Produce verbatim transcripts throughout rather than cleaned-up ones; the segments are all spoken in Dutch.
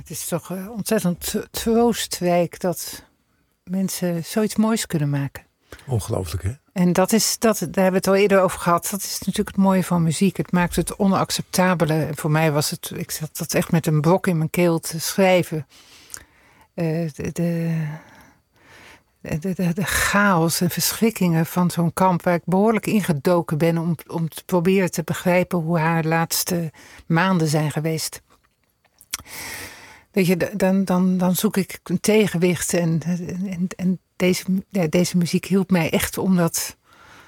het is toch uh, ontzettend troostrijk dat mensen zoiets moois kunnen maken. Ongelooflijk, hè? En dat is, dat, daar hebben we het al eerder over gehad. Dat is natuurlijk het mooie van muziek. Het maakt het onacceptabele. En voor mij was het, ik zat dat echt met een brok in mijn keel te schrijven. Uh, de, de, de, de, de chaos en verschrikkingen van zo'n kamp waar ik behoorlijk ingedoken ben om, om te proberen te begrijpen hoe haar laatste maanden zijn geweest. Weet je, dan, dan, dan zoek ik een tegenwicht en, en, en deze, ja, deze muziek hielp mij echt om dat,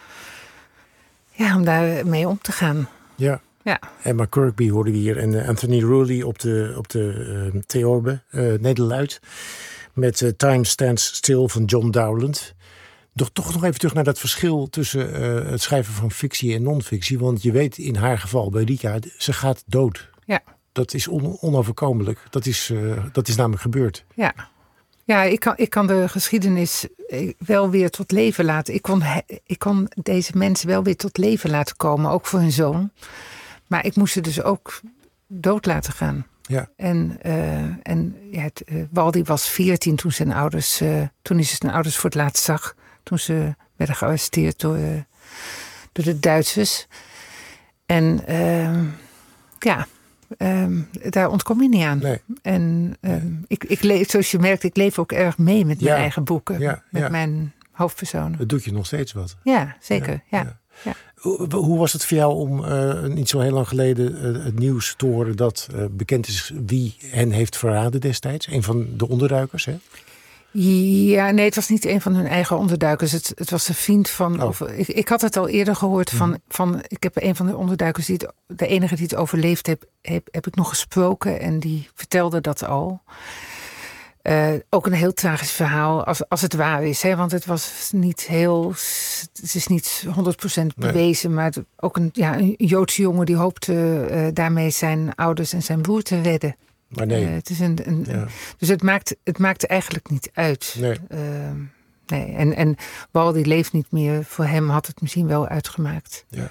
ja, om daarmee om te gaan. Ja. Ja. Emma Kirkby hoorde hier en Anthony Rowley op de, op de uh, theorbe, uh, Nederluid. Met uh, Time Stands Still van John Dowland. Doch toch nog even terug naar dat verschil tussen uh, het schrijven van fictie en non-fictie. Want je weet in haar geval, bij Rika, ze gaat dood. Ja. Dat is on- onoverkomelijk. Dat is, uh, dat is namelijk gebeurd. Ja, ja ik, kan, ik kan de geschiedenis wel weer tot leven laten. Ik kon, ik kon deze mensen wel weer tot leven laten komen, ook voor hun zoon. Maar ik moest ze dus ook dood laten gaan. Ja. En, uh, en ja, het, uh, Waldy was veertien toen zijn ouders, uh, toen hij zijn ouders voor het laatst zag. Toen ze werden gearresteerd door, uh, door de Duitsers. En uh, ja, um, daar ontkom je niet aan. Nee. En um, nee. ik, ik leef, zoals je merkt, ik leef ook erg mee met mijn ja. eigen boeken. Ja, met ja. mijn hoofdpersonen. Dat doet je nog steeds wat. Ja, zeker. Ja, ja. ja. Ja. Hoe, hoe was het voor jou om uh, niet zo heel lang geleden uh, het nieuws te horen dat uh, bekend is wie hen heeft verraden destijds? Een van de onderduikers, hè? Ja, nee, het was niet een van hun eigen onderduikers. Het, het was een vriend van... Oh. Over, ik, ik had het al eerder gehoord van, mm. van... Ik heb een van de onderduikers, die het, de enige die het overleefd heeft, heb, heb ik nog gesproken. En die vertelde dat al. Uh, ook een heel tragisch verhaal, als, als het waar is. Hè? Want het was niet heel... Het is niet honderd procent bewezen. Nee. Maar het, ook een, ja, een Joodse jongen die hoopte uh, daarmee zijn ouders en zijn broer te redden. Maar nee. Uh, het is een, een, ja. een, dus het maakt, het maakt eigenlijk niet uit. Nee. Uh, nee. En, en Waldy leeft niet meer. Voor hem had het misschien wel uitgemaakt. Ja.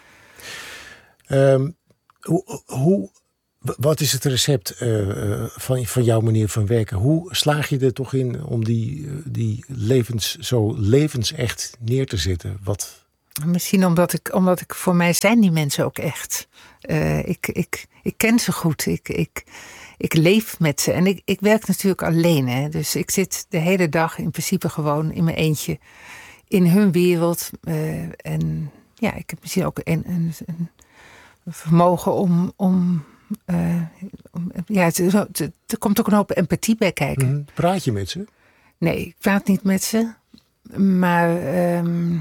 Um, hoe... hoe Wat is het recept uh, van, van jouw manier van werken? Hoe slaag je er toch in om die, die levens zo levensecht neer te zetten? Wat... Misschien omdat ik, omdat ik, voor mij zijn die mensen ook echt. Uh, ik, ik, ik ken ze goed. Ik, ik, ik leef met ze. En ik, ik werk natuurlijk alleen. Hè? Dus ik zit de hele dag in principe gewoon in mijn eentje in hun wereld. Uh, en ja, ik heb misschien ook een, een, een vermogen om... om Uh, ja, het, het, er komt ook een hoop empathie bij kijken. Mm, praat je met ze? Nee, ik praat niet met ze. Maar um,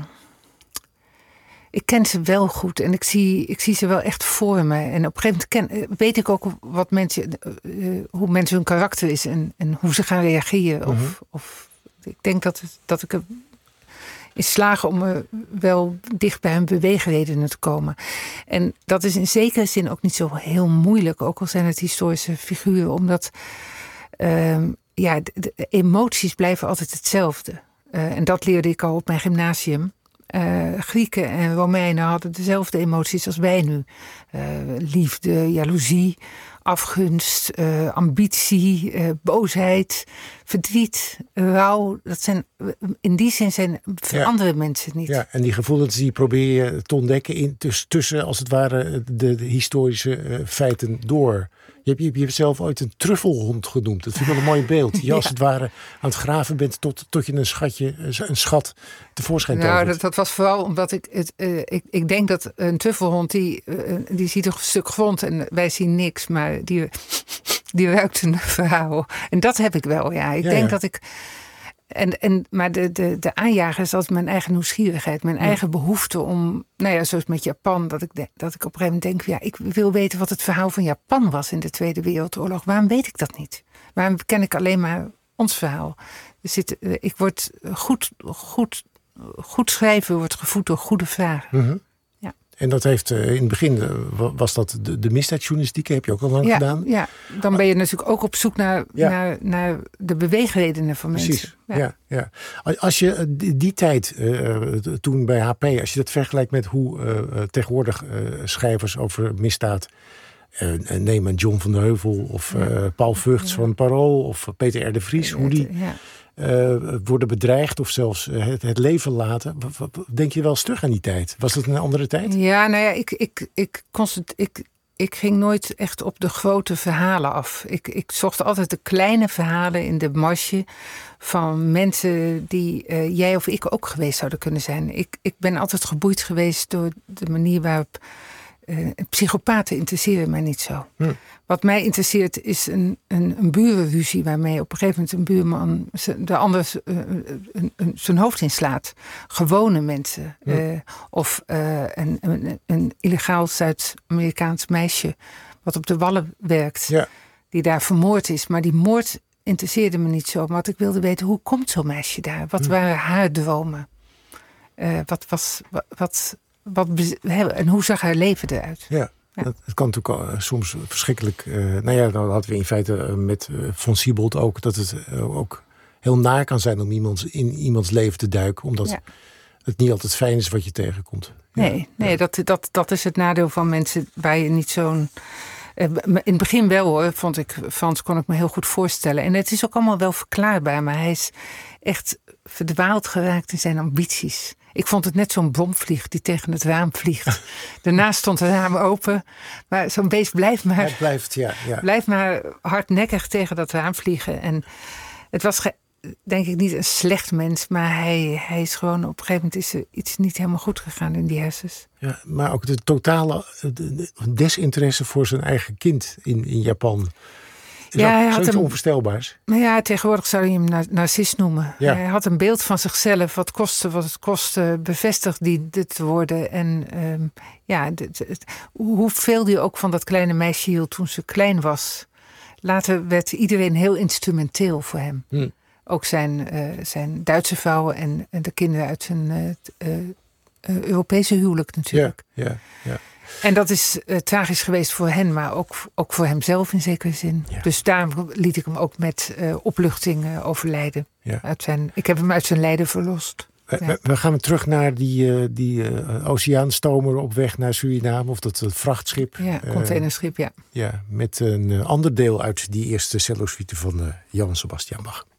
ik ken ze wel goed. En ik zie, ik zie ze wel echt voor me. En op een gegeven moment ken, weet ik ook wat mensen, uh, hoe mensen hun karakter is. En, en hoe ze gaan reageren. Mm-hmm. Of, of ik denk dat, het, dat ik... in slagen om uh, wel dicht bij hun beweegredenen te komen. En dat is in zekere zin ook niet zo heel moeilijk. Ook al zijn het historische figuren. Omdat uh, ja, de, de emoties blijven altijd hetzelfde. Uh, en dat leerde ik al op mijn gymnasium. Uh, Grieken en Romeinen hadden dezelfde emoties als wij nu. Uh, liefde, jaloezie, afgunst, uh, ambitie, uh, boosheid, verdriet, rouw. Dat zijn, in die zin zijn veranderen ja. mensen niet. Ja, en die gevoelens die probeer je te ontdekken in, tuss, tussen, als het ware, de, de historische uh, feiten door. Je hebt, je hebt zelf ooit een truffelhond genoemd. Dat vind ik wel een mooi beeld. Je ja. als het ware aan het graven bent tot, tot je een schatje, een schat tevoorschijn tovert. Nou, dat, dat was vooral omdat ik, het, uh, ik, ik denk dat een truffelhond die, uh, die ziet een stuk grond en wij zien niks, maar die, die ruikt een verhaal. En dat heb ik wel, ja. Ik ja, denk ja. dat ik... En, en, maar de, de, de aanjager is altijd mijn eigen nieuwsgierigheid. Mijn ja. eigen behoefte om... Nou ja, zoals met Japan. Dat ik, de, dat ik op een gegeven moment denk... Ja, ik wil weten wat het verhaal van Japan was in de Tweede Wereldoorlog. Waarom weet ik dat niet? Waarom ken ik alleen maar ons verhaal? Er zit, ik word goed, goed, goed schrijven wordt gevoed door goede vragen. Mm-hmm. Ja. En dat heeft uh, in het begin uh, was dat de, de misdaadjournalistiek, heb je ook al lang ja, gedaan. Ja, dan ben je natuurlijk ook op zoek naar, ja. naar, naar de beweegredenen van mensen. Precies, ja. ja, ja. Als je die, die tijd, uh, toen bij H P, als je dat vergelijkt met hoe uh, tegenwoordig uh, schrijvers over misdaad Uh, neem aan John van der Heuvel of uh, ja. Paul Vugts ja. van Parool of Peter R. de Vries. Hoe die ja. uh, worden bedreigd of zelfs uh, het, het leven laten. Wat, wat, denk je wel eens terug aan die tijd? Was het een andere tijd? Ja, nou ja, ik, ik, ik, constant, ik, ik ging nooit echt op de grote verhalen af. Ik, ik zocht altijd de kleine verhalen in de marge van mensen die uh, jij of ik ook geweest zouden kunnen zijn. Ik, ik ben altijd geboeid geweest door de manier waarop Uh, psychopaten interesseren mij niet zo. Hm. Wat mij interesseert is een, een, een burenruzie waarmee op een gegeven moment een buurman de ander uh, een, een, zijn hoofd inslaat. Gewone mensen. Hm. Uh, of uh, een, een, een illegaal Zuid-Amerikaans meisje wat op de Wallen werkt. Ja. Die daar vermoord is. Maar die moord interesseerde me niet zo. Maar wat ik wilde weten, hoe komt zo'n meisje daar? Wat hm. waren haar dromen? Uh, wat was... Wat, wat Wat, en hoe zag haar leven eruit? Ja, ja. Dat, het kan natuurlijk uh, soms verschrikkelijk... Uh, nou ja, dan hadden we in feite uh, met uh, Von Siebold ook... dat het uh, ook heel naar kan zijn om iemands, in iemands leven te duiken. Omdat ja. het niet altijd fijn is wat je tegenkomt. Ja. Nee, nee ja. dat, dat, dat is het nadeel van mensen waar je niet zo'n... Uh, in het begin wel hoor, vond ik, Frans kon ik me heel goed voorstellen. En het is ook allemaal wel verklaarbaar. Maar hij is echt verdwaald geraakt in zijn ambities. Ik vond het net zo'n bromvlieg die tegen het raam vliegt. Daarnaast stond het raam open. Maar zo'n beest blijft maar, het blijft, ja, ja. blijft maar hardnekkig tegen dat raam vliegen. En het was ge, denk ik niet een slecht mens. Maar hij, hij is gewoon op een gegeven moment is er iets niet helemaal goed gegaan in die hersens. Ja, maar ook de totale desinteresse voor zijn eigen kind in, in Japan. Is ja, hij had een, onvoorstelbaars. Maar ja, tegenwoordig zou je hem nar- narcist noemen. Ja. Hij had een beeld van zichzelf, wat kostte wat het kostte, bevestigd die dit te worden. En um, ja, d- d- hoeveel hij ook van dat kleine meisje hield toen ze klein was. Later werd iedereen heel instrumenteel voor hem. Hm. Ook zijn, uh, zijn Duitse vrouwen en, en de kinderen uit zijn uh, uh, uh, Europese huwelijk natuurlijk. Ja, ja, ja. En dat is uh, tragisch geweest voor hen, maar ook, ook voor hemzelf in zekere zin. Ja. Dus daarom liet ik hem ook met uh, opluchting uh, overlijden. Ja. Uit zijn, ik heb hem uit zijn lijden verlost. We, ja. we gaan terug naar die, uh, die uh, oceaanstomer op weg naar Suriname. Of dat uh, vrachtschip. Ja, containerschip, uh, ja. Ja, met een uh, ander deel uit die eerste cellosuite van uh, Johann Sebastian Bach.